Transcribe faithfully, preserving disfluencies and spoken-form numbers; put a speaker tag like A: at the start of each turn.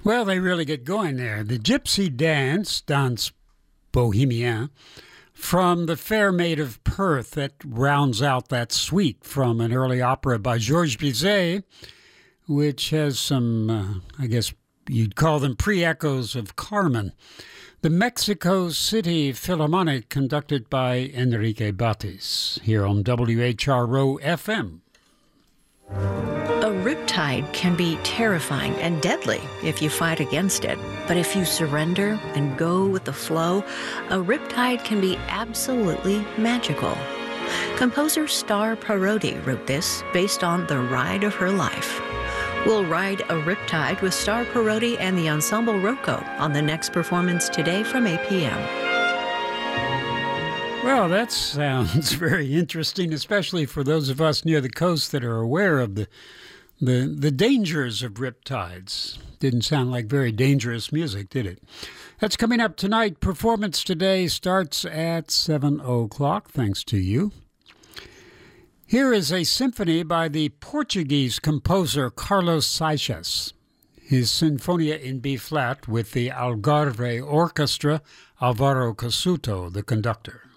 A: Well, they really get going there. The Gypsy Dance, Danse Bohemien, from the Fair Maid of Perth, that rounds out that suite from an early opera by Georges Bizet, which has some, uh, I guess you'd call them pre-echoes of Carmen. The Mexico City Philharmonic, conducted by Enrique Batis, here on W H R O F M.
B: A riptide can be terrifying and deadly if you fight against it. But if you surrender and go with the flow, a riptide can be absolutely magical. Composer Star Parodi wrote this based on the ride of her life. We'll ride a riptide with Star Parodi and the Ensemble Rocco on the next performance today from eight p.m.
A: Well, that sounds very interesting, especially for those of us near the coast that are aware of the the, the dangers of riptides. Didn't sound like very dangerous music, did it? That's coming up tonight. Performance today starts at seven o'clock, thanks to you. Here is a symphony by the Portuguese composer Carlos Seixas. His Sinfonia in B-flat with the Algarve Orchestra, Alvaro Casuto, the conductor.